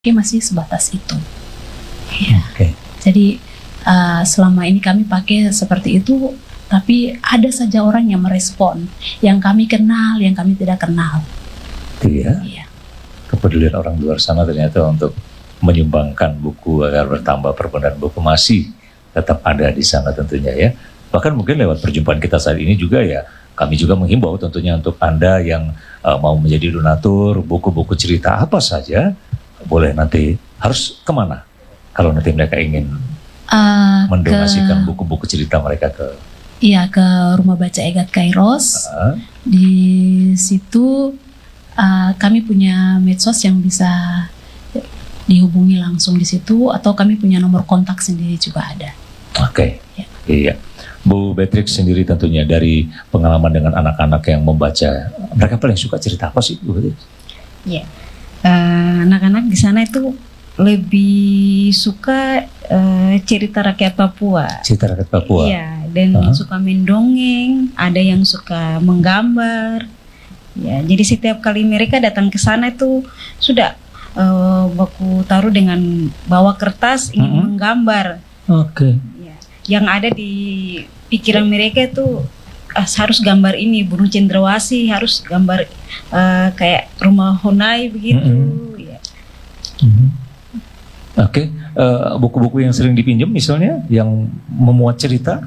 masih sebatas itu. Ya. Jadi selama ini kami pakai seperti itu, tapi ada saja orang yang merespon, yang kami kenal, yang kami tidak kenal. Iya. Kepedulian orang luar sana ternyata untuk menyumbangkan buku agar bertambah permintaan buku masih tetap ada di sana tentunya ya. Bahkan mungkin lewat perjumpaan kita saat ini juga ya, kami juga menghimbau tentunya untuk Anda yang mau menjadi donatur buku-buku cerita apa saja, boleh nanti harus kemana kalau nanti mereka ingin mendonasikan buku-buku cerita mereka ke Rumah Baca Egat Kairos. Di situ kami punya medsos yang bisa dihubungi langsung di situ, atau kami punya nomor kontak sendiri juga ada. Ya. Iya. Bu Beatrix sendiri tentunya dari pengalaman dengan anak-anak yang membaca, mereka paling suka cerita apa sih, Bu Beatrix? Iya. Anak-anak di sana itu lebih suka cerita rakyat Papua. Cerita rakyat Papua. Iya, dan suka mendongeng, ada yang suka menggambar. Ya, jadi setiap kali mereka datang ke sana itu sudah baku taruh dengan bawa kertas ingin menggambar. Ya, yang ada di pikiran mereka itu harus gambar ini Burung Cendrawasih, harus gambar kayak rumah Honai begitu. Ya. Buku-buku yang sering dipinjam misalnya yang memuat cerita?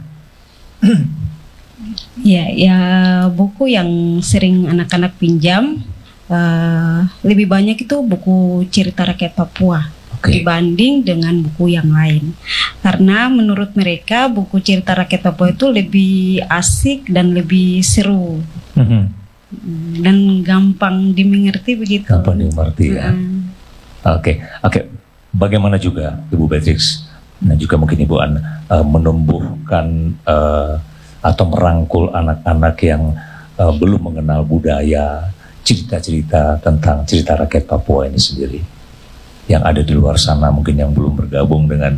Ya buku yang sering anak-anak pinjam lebih banyak itu buku cerita rakyat Papua dibanding dengan buku yang lain, karena menurut mereka buku cerita rakyat Papua itu lebih asik dan lebih seru dan gampang dimengerti begitu. Gampang dimengerti ya. Oke. Bagaimana juga Ibu Beatrix dan juga mungkin Ibu An menumbuhkan atau merangkul anak-anak yang belum mengenal budaya, cerita-cerita tentang cerita rakyat Papua ini sendiri, yang ada di luar sana mungkin yang belum bergabung dengan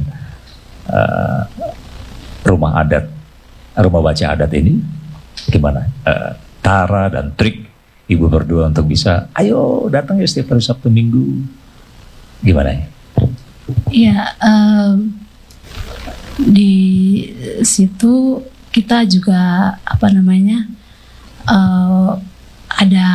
rumah baca adat ini, gimana cara dan trik Ibu berdua untuk bisa ayo datang ya setiap hari Sabtu Minggu, gimana ya? Ya, di situ kita juga ada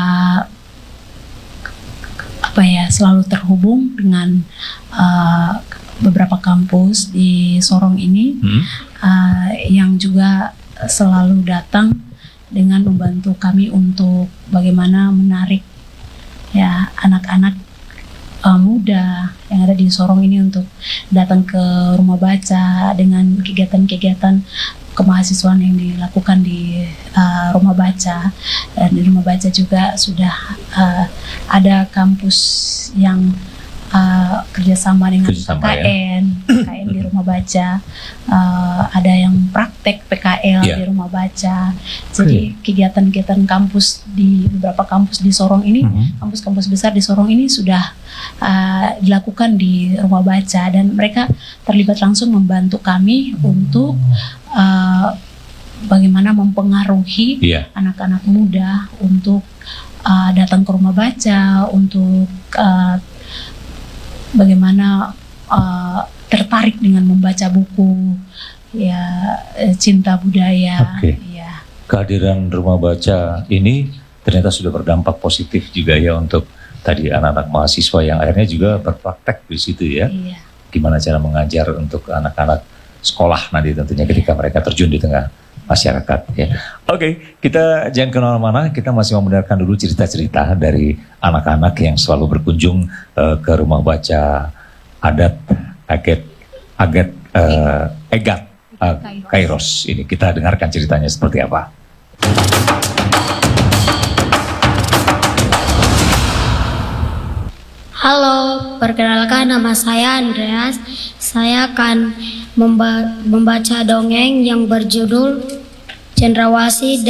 selalu terhubung dengan beberapa kampus di Sorong ini yang juga selalu datang dengan membantu kami untuk bagaimana menarik ya anak-anak muda yang ada di Sorong ini untuk datang ke rumah baca dengan kegiatan-kegiatan kemahasiswaan yang dilakukan di rumah baca. Dan di rumah baca juga sudah ada kampus yang kerjasama dengan KKN di rumah baca, ada yang praktek PKL di rumah baca. Jadi kegiatan-kegiatan kampus di beberapa kampus di Sorong ini, kampus-kampus besar di Sorong ini sudah dilakukan di rumah baca, dan mereka terlibat langsung membantu kami untuk bagaimana mempengaruhi anak-anak muda untuk datang ke rumah baca, untuk bagaimana tertarik dengan membaca buku, cinta budaya. Kehadiran rumah baca ini ternyata sudah berdampak positif juga ya untuk tadi anak-anak mahasiswa yang akhirnya juga berpraktek di situ ya. Gimana cara mengajar untuk anak-anak sekolah nanti tentunya ketika mereka terjun di tengah masyarakat ya. Kita jangan kemana-mana, kita masih mau mendengarkan dulu cerita-cerita dari anak-anak yang selalu berkunjung ke rumah baca adat Egat Kairos ini. Kita dengarkan ceritanya seperti apa. Halo, perkenalkan nama saya Andreas. Saya akan membaca dongeng yang berjudul Cendrawasih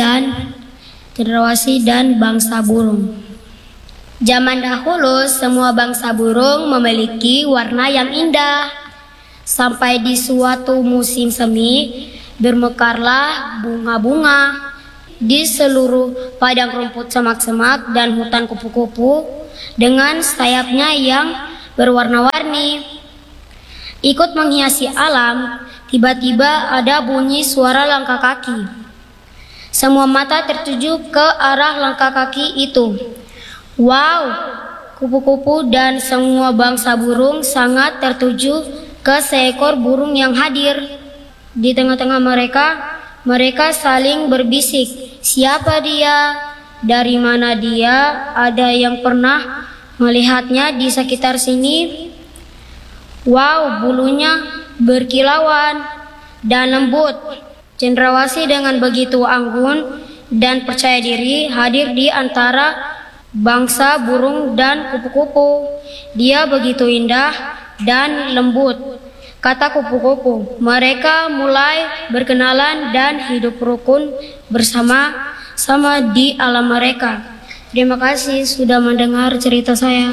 dan Bangsa Burung. Zaman dahulu semua bangsa burung memiliki warna yang indah. Sampai di suatu musim semi, bermekarlah bunga-bunga di seluruh padang rumput semak-semak dan hutan kupu-kupu. Dengan sayapnya yang berwarna-warni. Ikut menghiasi alam, tiba-tiba ada bunyi suara langkah kaki. Semua mata tertuju ke arah langkah kaki itu. Wow, kupu-kupu dan semua bangsa burung sangat tertuju ke seekor burung yang hadir. Di tengah-tengah mereka saling berbisik. Siapa dia? Dari mana dia? Ada yang pernah melihatnya di sekitar sini? Wow, bulunya berkilauan dan lembut. Cendrawasih dengan begitu anggun dan percaya diri hadir di antara bangsa burung dan kupu-kupu. Dia begitu indah dan lembut, kata kupu-kupu. Mereka mulai berkenalan dan hidup rukun bersama-sama di alam mereka. Terima kasih sudah mendengar cerita saya.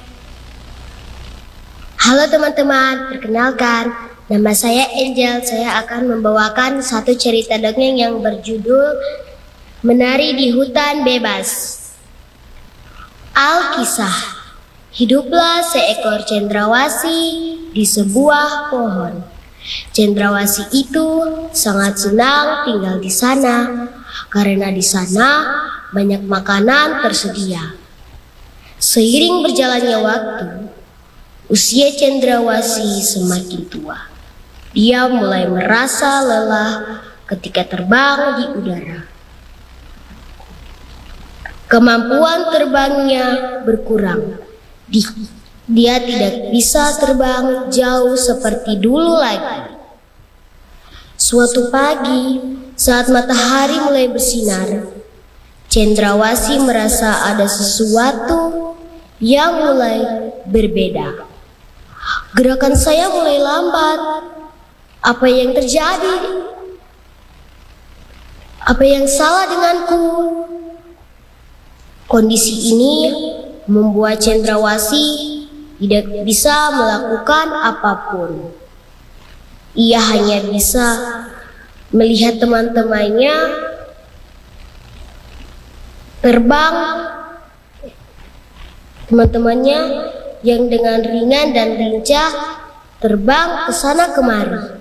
Halo teman-teman, perkenalkan, nama saya Angel. Saya akan membawakan satu cerita dongeng yang berjudul Menari di Hutan Bebas. Alkisah. Hiduplah seekor cendrawasih di sebuah pohon. Cendrawasih itu sangat senang tinggal di sana karena di sana banyak makanan tersedia. Seiring berjalannya waktu, usia cendrawasih semakin tua. Dia mulai merasa lelah ketika terbang di udara. Kemampuan terbangnya berkurang. Dia tidak bisa terbang jauh seperti dulu lagi. Suatu pagi, saat matahari mulai bersinar, cendrawasih merasa ada sesuatu yang mulai berbeda. Gerakan saya mulai lambat. Apa yang terjadi? Apa yang salah denganku? Kondisi ini membuat cendrawasih tidak bisa melakukan apapun. Ia hanya bisa melihat teman-temannya terbang, teman-temannya yang dengan ringan dan lincah terbang ke sana kemari.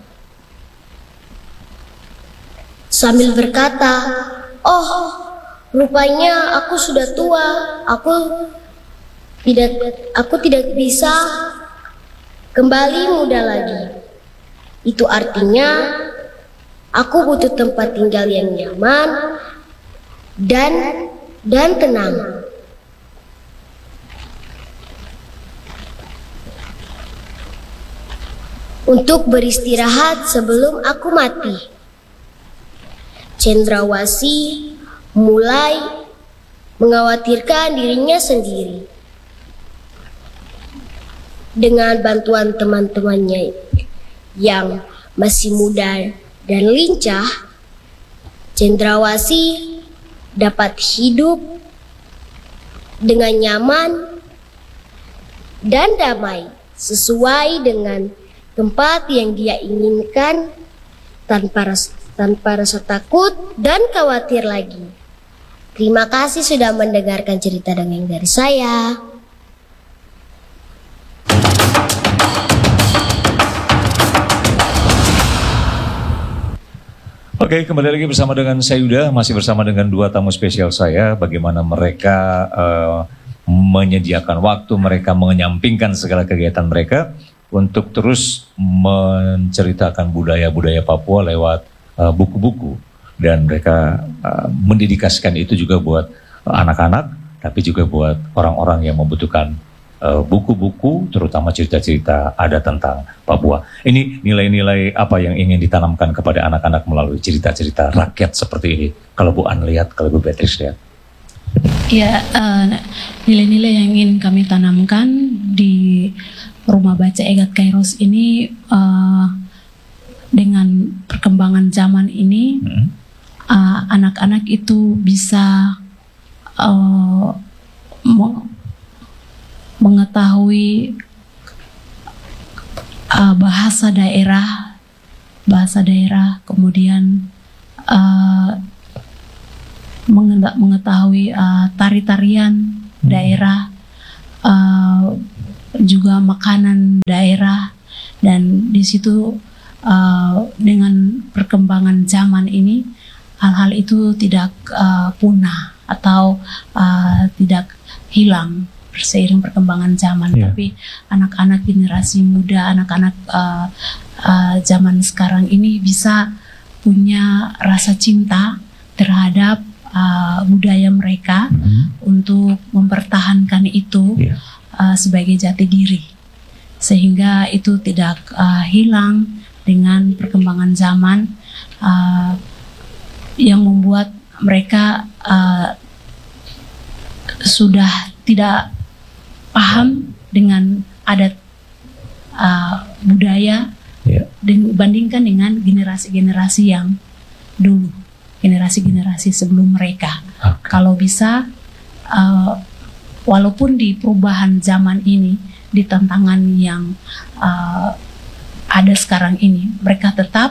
Sambil berkata, "Oh, rupanya aku sudah tua. Aku tidak bisa kembali muda lagi. Itu artinya aku butuh tempat tinggal yang nyaman dan tenang." Untuk beristirahat sebelum aku mati. Cendrawasih mulai mengkhawatirkan dirinya sendiri. Dengan bantuan teman-temannya yang masih muda dan lincah, cendrawasih dapat hidup dengan nyaman dan damai sesuai dengan tempat yang dia inginkan tanpa rasa takut dan khawatir lagi. Terima kasih sudah mendengarkan cerita dongeng dari saya. Oke, kembali lagi bersama dengan saya Yuda, masih bersama dengan dua tamu spesial saya. Bagaimana mereka menyediakan waktu, mereka menyampingkan segala kegiatan mereka untuk terus menceritakan budaya-budaya Papua lewat buku-buku. Dan mereka mendedikasikan itu juga buat anak-anak, tapi juga buat orang-orang yang membutuhkan buku-buku, terutama cerita-cerita ada tentang Papua. Ini nilai-nilai apa yang ingin ditanamkan kepada anak-anak melalui cerita-cerita rakyat seperti ini? Kalau Bu An lihat, kalau Bu Beatrice lihat. Ya, nilai-nilai yang ingin kami tanamkan di Rumah Baca Egat Kairos ini, dengan perkembangan zaman ini, anak-anak itu bisa mengetahui bahasa daerah, kemudian mengetahui tari-tarian daerah, juga makanan daerah, dan di situ dengan perkembangan zaman ini hal-hal itu tidak punah atau tidak hilang seiring perkembangan zaman. Tapi anak-anak generasi muda, anak-anak zaman sekarang ini bisa punya rasa cinta terhadap budaya mereka untuk mempertahankan itu sebagai jati diri, sehingga itu tidak hilang dengan perkembangan zaman yang membuat mereka sudah tidak paham dengan adat budaya dibandingkan dengan generasi-generasi yang dulu, generasi-generasi sebelum mereka. Kalau bisa, walaupun di perubahan zaman ini, di tantangan yang ada sekarang ini, mereka tetap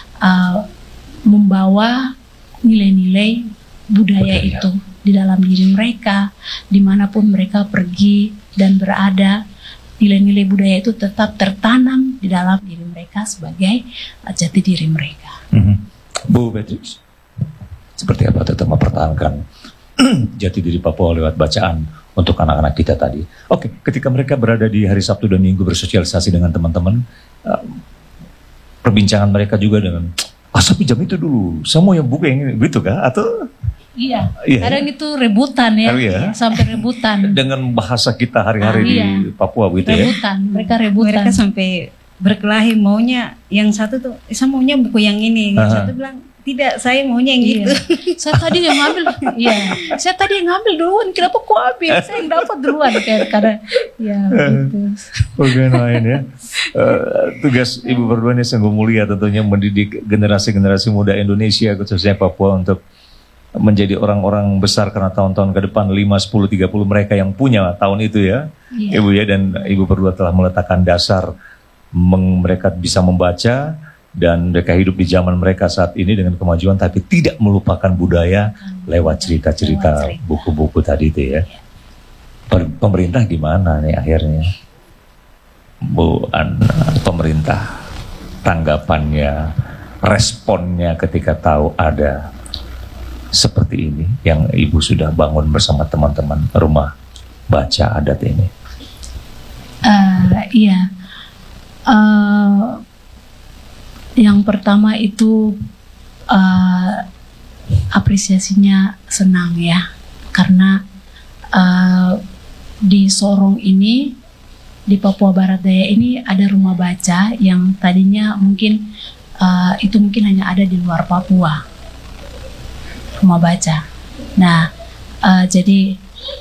membawa nilai-nilai budaya itu di dalam diri mereka, dimanapun mereka pergi dan berada. Nilai-nilai budaya itu tetap tertanam di dalam diri mereka sebagai jati diri mereka. Bu Beatrix, seperti apa tetap mempertahankan jati diri Papua lewat bacaan untuk anak-anak kita tadi? Oke, ketika mereka berada di hari Sabtu dan Minggu bersosialisasi dengan teman-teman, perbincangan mereka juga dengan tapi jam itu dulu, semua yang buku yang gitu kah? Atau Iya, kadang itu rebutan ya, sampai rebutan. Dengan bahasa kita hari-hari di Papua gitu rebutan. Mereka rebutan. Mereka sampai berkelahi, maunya yang satu tuh, saya maunya buku yang ini, yang satu bilang tidak, saya maunya yang gitu. Saya tadi yang ngambil, saya tadi yang ngambil duluan, kenapa kok ambil? Saya yang dapat duluan, karena begitu. Bagian lain ya. Tugas Ibu berdua ini sungguh mulia tentunya, mendidik generasi-generasi muda Indonesia khususnya Papua untuk menjadi orang-orang besar, karena tahun-tahun ke depan 5, 10, 30 mereka yang punya tahun itu ya, Ibu ya, dan Ibu berdua telah meletakkan dasar mereka bisa membaca dan mereka hidup di zaman mereka saat ini dengan kemajuan, tapi tidak melupakan budaya lewat cerita-cerita buku-buku tadi itu ya. Pemerintah gimana nih akhirnya, Bu Ana, pemerintah tanggapannya, responnya ketika tahu ada seperti ini yang Ibu sudah bangun bersama teman-teman rumah baca adat ini? Yang pertama itu apresiasinya senang ya, karena di Sorong ini, di Papua Barat Daya ini ada rumah baca yang tadinya mungkin itu mungkin hanya ada di luar Papua, rumah baca. Nah, jadi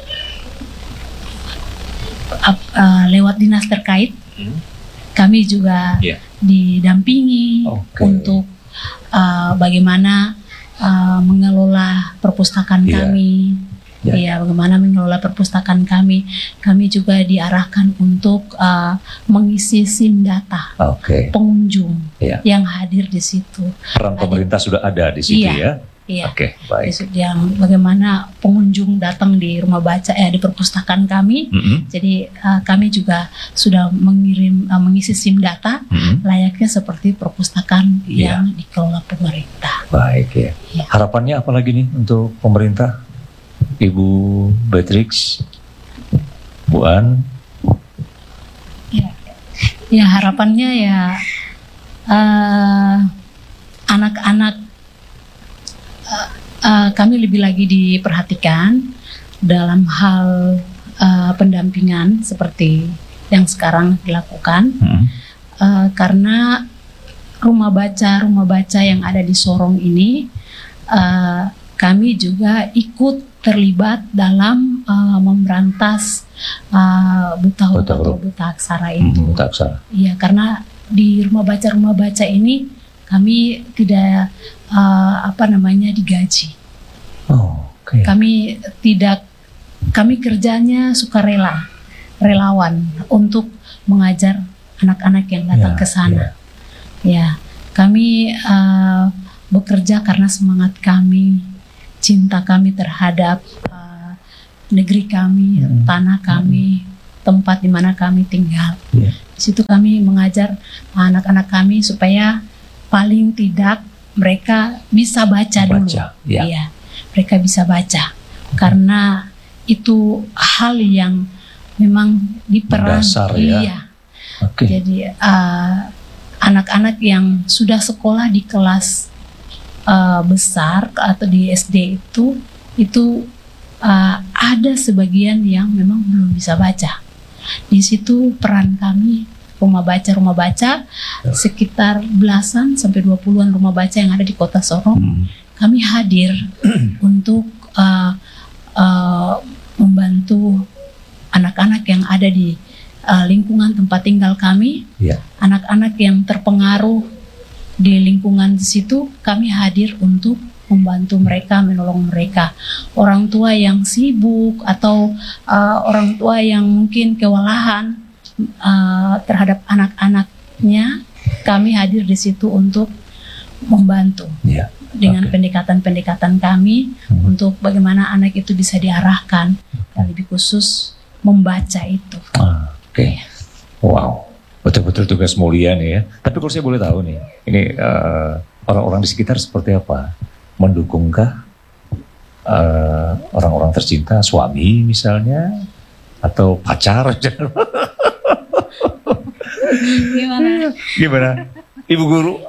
lewat dinas terkait kami juga didampingi untuk bagaimana mengelola perpustakaan kami. Bagaimana mengelola perpustakaan kami. Kami juga diarahkan untuk mengisi SIM data pengunjung yang hadir di situ. Peran pemerintah sudah ada di situ ya. Iya. Baik. Yang bagaimana pengunjung datang di rumah baca di perpustakaan kami. Jadi kami juga sudah mengisi SIM data layaknya seperti perpustakaan yang dikelola pemerintah. Baik ya. Harapannya apa lagi nih untuk pemerintah, Ibu Beatrix, Bu An? Ya harapannya ya anak-anak kami lebih lagi diperhatikan dalam hal pendampingan seperti yang sekarang dilakukan, karena rumah baca yang ada di Sorong ini kami juga ikut terlibat dalam memberantas buta huruf atau buta aksara itu. Buta aksara. Iya, karena di rumah baca ini kami tidak digaji. Kami kerjanya sukarela, relawan untuk mengajar anak-anak yang datang ke sana. Kami bekerja karena semangat kami, cinta kami terhadap negeri kami, tanah kami, tempat di mana kami tinggal. Ya. Di situ kami mengajar anak-anak kami supaya paling tidak mereka bisa baca dulu. Ya. Iya, mereka bisa baca. Karena itu hal yang memang diperan. Dasar ya. Iya. Oke. Jadi anak-anak yang sudah sekolah di kelas besar atau di SD itu ada sebagian yang memang belum bisa baca. Di situ peran kami rumah baca sekitar belasan sampai 20-an rumah baca yang ada di Kota Sorong. Kami hadir untuk membantu anak-anak yang ada di lingkungan tempat tinggal kami. Ya. Anak-anak yang terpengaruh di lingkungan di situ, kami hadir untuk membantu mereka, menolong mereka. Orang tua yang sibuk atau orang tua yang mungkin kewalahan terhadap anak-anaknya, kami hadir di situ untuk membantu. Ya. Dengan pendekatan-pendekatan kami untuk bagaimana anak itu bisa diarahkan, dan lebih khusus membaca itu. Oke. Wow. Betul-betul tugas mulia nih ya. Tapi kalau saya boleh tahu nih, ini orang-orang di sekitar seperti apa? Mendukungkah orang-orang tercinta, suami misalnya, atau pacar? Gimana? Ibu guru?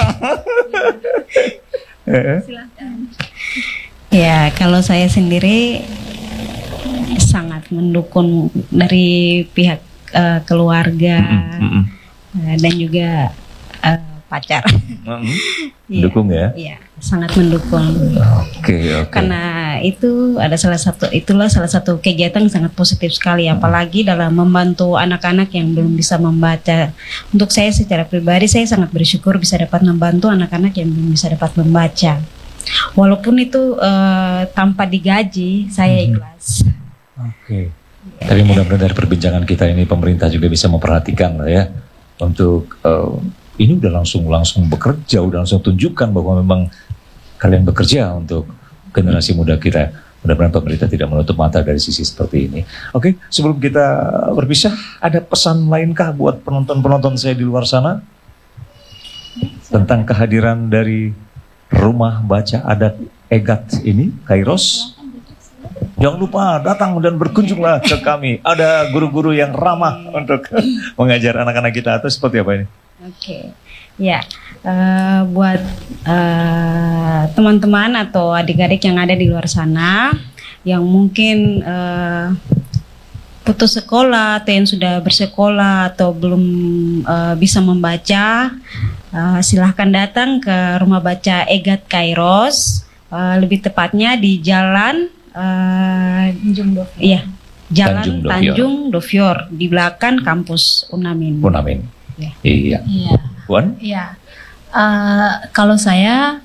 Silakan. Ya, kalau saya sendiri sangat mendukung dari pihak keluarga dan juga pacar. Mendukung ya? Iya, sangat mendukung. Oke. Karena itulah salah satu kegiatan yang sangat positif sekali, apalagi dalam membantu anak-anak yang belum bisa membaca. Untuk saya secara pribadi, saya sangat bersyukur bisa dapat membantu anak-anak yang belum bisa dapat membaca. Walaupun itu tanpa digaji, saya ikhlas. Oke. Tapi mudah-mudahan dari perbincangan kita ini pemerintah juga bisa memperhatikan lah ya, untuk ini udah langsung bekerja, udah langsung tunjukkan bahwa memang kalian bekerja untuk generasi muda kita. Mudah-mudahan pemerintah tidak menutup mata dari sisi seperti ini. Oke, sebelum kita berpisah, ada pesan lainkah buat penonton-penonton saya di luar sana tentang kehadiran dari Rumah Baca Adat EGAT ini, Kairos? Jangan lupa datang dan berkunjunglah ke kami. Ada guru-guru yang ramah untuk mengajar anak-anak kita, atau seperti apa ini? Oke, ya, buat teman-teman atau adik-adik yang ada di luar sana yang mungkin putus sekolah atau yang sudah bersekolah atau belum bisa membaca, silahkan datang ke Rumah Baca EGAT Kairos, lebih tepatnya di Jalan Tanjung Dofior. Iya, Jalan Tanjung Dofior di belakang kampus Unamin. Ya. Iya. Puan? Iya. Kalau saya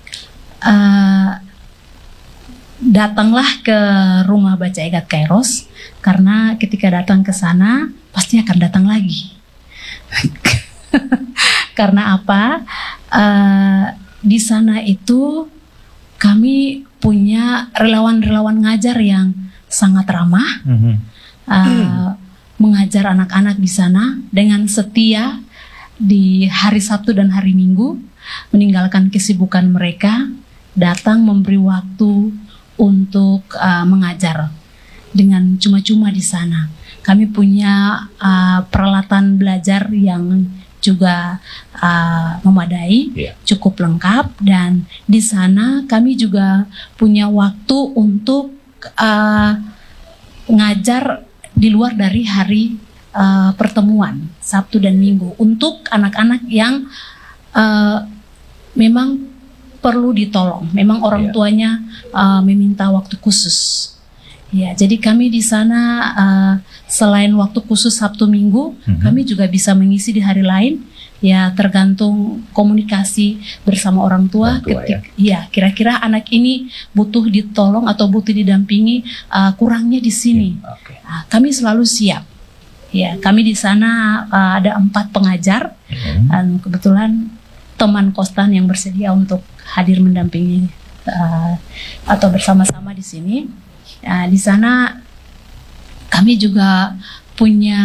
datanglah ke Rumah Baca EGAT Kairos, karena ketika datang ke sana pasti akan datang lagi. Karena apa? Di sana itu kami punya relawan-relawan ngajar yang sangat ramah. Mengajar anak-anak di sana dengan setia di hari Sabtu dan hari Minggu, meninggalkan kesibukan mereka, datang memberi waktu untuk mengajar dengan cuma-cuma di sana. Kami punya peralatan belajar yang juga memadai, cukup lengkap, dan di sana kami juga punya waktu untuk ngajar di luar dari hari pertemuan Sabtu dan Minggu untuk anak-anak yang memang perlu ditolong, memang orang tuanya meminta waktu khusus. Ya, jadi kami di sana selain waktu khusus Sabtu Minggu, kami juga bisa mengisi di hari lain. Ya, tergantung komunikasi bersama orang tua. Kira-kira anak ini butuh ditolong atau butuh didampingi, kurangnya di sini. Kami selalu siap. Ya, kami di sana ada 4 pengajar, dan kebetulan teman kostan yang bersedia untuk hadir mendampingi atau bersama-sama di sini. Di sana kami juga punya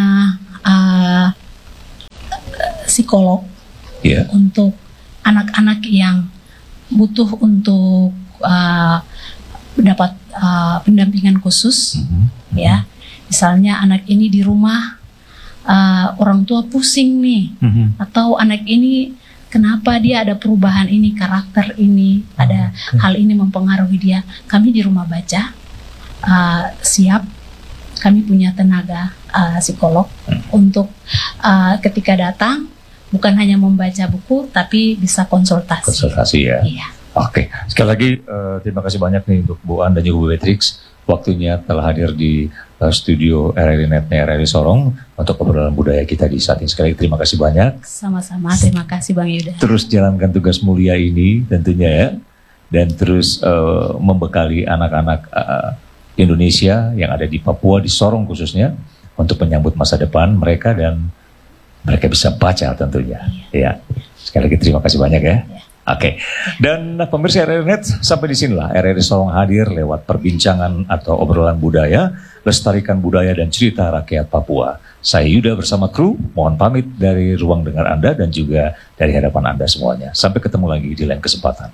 psikolog untuk anak-anak yang butuh untuk mendapat pendampingan khusus, ya. Misalnya anak ini di rumah orang tua pusing nih, atau anak ini kenapa dia ada perubahan ini, karakter ini, ada hal ini mempengaruhi dia. Kami di rumah baca siap, kami punya tenaga psikolog untuk ketika datang bukan hanya membaca buku tapi bisa konsultasi. Konsultasi ya. Iya. Oke, sekali lagi terima kasih banyak nih untuk Bu An dan juga Bu Beatrix, waktunya telah hadir di studio RRI Netnya RRI Sorong untuk obrolan budaya kita di saat ini. Sekali lagi terima kasih banyak. Sama-sama, terima kasih Bang Yuda. Terus jalankan tugas mulia ini tentunya ya, dan terus membekali anak-anak Indonesia yang ada di Papua, di Sorong khususnya, untuk menyambut masa depan mereka dan mereka bisa baca tentunya. Ya, sekali lagi terima kasih banyak ya. Oke, dan pemirsa RRI Net, sampai di sinilah RRI Sorong hadir lewat perbincangan atau obrolan budaya, lestarikan budaya dan cerita rakyat Papua. Saya Yuda bersama kru, mohon pamit dari ruang dengar Anda dan juga dari hadapan Anda semuanya. Sampai ketemu lagi di lain kesempatan.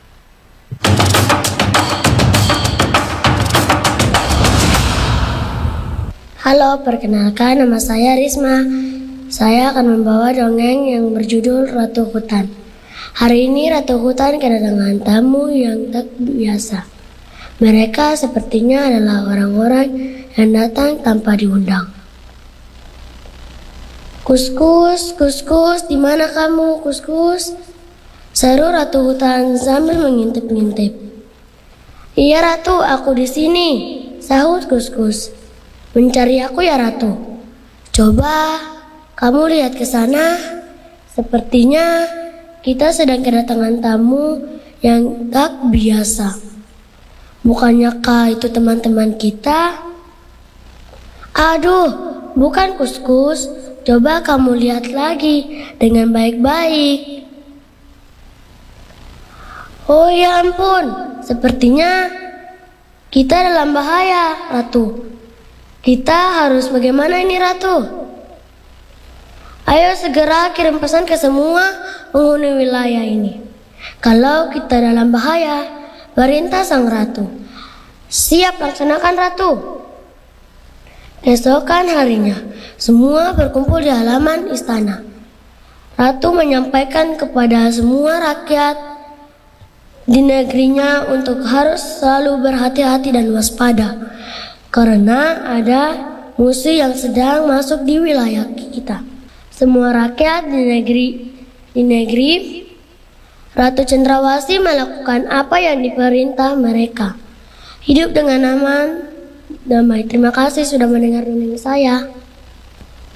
Halo, perkenalkan nama saya Risma. Saya akan membawa dongeng yang berjudul Ratu Hutan. Hari ini Ratu Hutan kedatangan tamu yang tak biasa. Mereka sepertinya adalah orang-orang yang datang tanpa diundang. Kuskus, kuskus, di mana kamu, kuskus? Seru Ratu Hutan sambil mengintip-ngintip. Iya Ratu, aku di sini, sahut kuskus. Mencari aku ya Ratu? Coba kamu lihat ke sana. Sepertinya kita sedang kedatangan tamu yang tak biasa. Bukannya itu teman-teman kita? Aduh, bukan kuskus. Coba kamu lihat lagi dengan baik-baik. Oh ya ampun, sepertinya kita dalam bahaya, Ratu. Kita harus bagaimana ini, Ratu? Ayo segera kirim pesan ke semua penghuni wilayah ini. Kalau kita dalam bahaya, perintah sang ratu. Siap laksanakan, Ratu. Keesokan harinya, semua berkumpul di halaman istana. Ratu menyampaikan kepada semua rakyat di negerinya untuk harus selalu berhati-hati dan waspada, karena ada musuh yang sedang masuk di wilayah kita. Semua rakyat di negeri Ratu Cendrawasih melakukan apa yang diperintah mereka. Hidup dengan aman, damai. Terima kasih sudah mendengar dongeng saya.